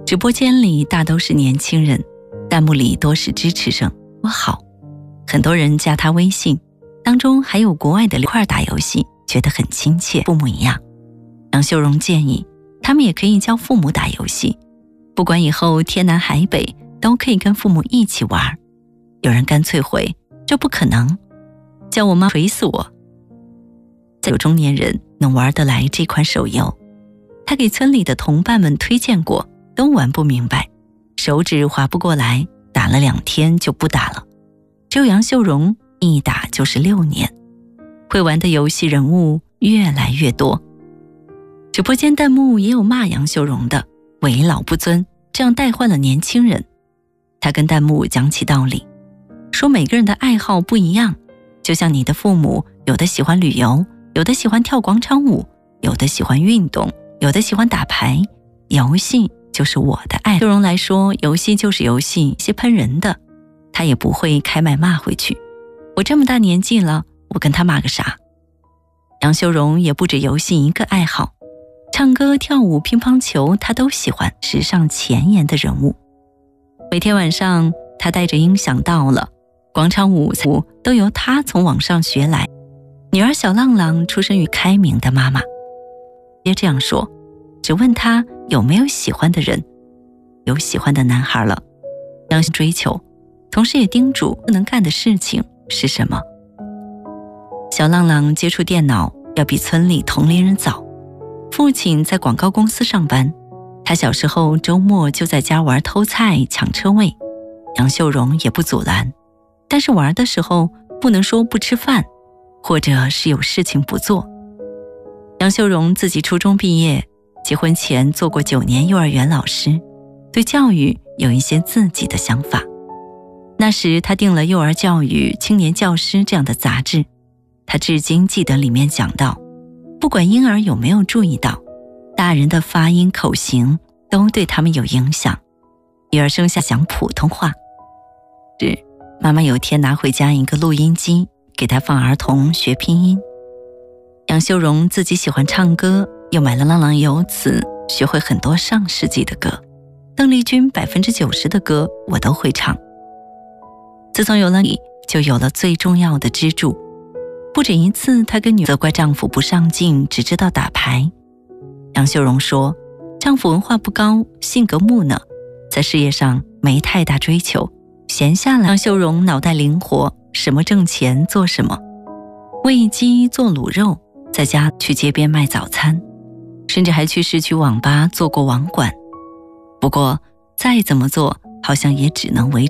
直播间里大都是年轻人，弹幕里多是支持声，我好。很多人加他微信，当中还有国外的一块打游戏，觉得很亲切，父母一样。杨秀荣建议他们也可以教父母打游戏，不管以后天南海北都可以跟父母一起玩。有人干脆回，这不可能，叫我妈锤死我。有中年人能玩得来这款手游，他给村里的同伴们推荐过，都玩不明白，手指滑不过来，打了2天就不打了。只有杨秀荣一打就是6年，会玩的游戏人物越来越多。直播间弹幕也有骂杨秀荣的，为老不尊，这样带坏了年轻人。他跟弹幕讲起道理，说每个人的爱好不一样，就像你的父母，有的喜欢旅游，有的喜欢跳广场舞，有的喜欢运动，有的喜欢打牌，游戏就是我的爱好。秀荣来说，游戏就是游戏，些喷人的他也不会开麦骂回去，我这么大年纪了，我跟他骂个啥？杨秀荣也不止游戏一个爱好，唱歌、跳舞、乒乓球他都喜欢，时尚前沿的人物。每天晚上他带着音响到了，广场舞都由他从网上学来。女儿小浪浪出生于开明的妈妈，别这样说，只问他有没有喜欢的人，有喜欢的男孩了，要追求，同时也叮嘱不能干的事情是什么。小浪浪接触电脑要比村里同龄人早，父亲在广告公司上班，他小时候周末就在家玩偷菜抢车位，杨秀荣也不阻拦，但是玩的时候不能说不吃饭，或者是有事情不做。杨秀荣自己初中毕业，结婚前做过9年幼儿园老师，对教育有一些自己的想法。那时他订了《幼儿教育青年教师》这样的杂志，他至今记得里面讲到，不管婴儿有没有注意到，大人的发音口型都对他们有影响，女儿生下讲普通话。妈妈有天拿回家一个录音机，给他放儿童学拼音。杨秀荣自己喜欢唱歌，又买了浪浪游子，学会很多上世纪的歌，邓丽君90%的歌我都会唱。自从有了你，就有了最重要的支柱。不止一次她跟女儿责怪丈夫不上进，只知道打牌。杨秀荣说，丈夫文化不高，性格木讷，在事业上没太大追求，闲下来杨秀荣脑袋灵活，什么挣钱做什么，喂鸡做卤肉，在家去街边卖早餐，甚至还去市区网吧做过网管。不过再怎么做，好像也只能维持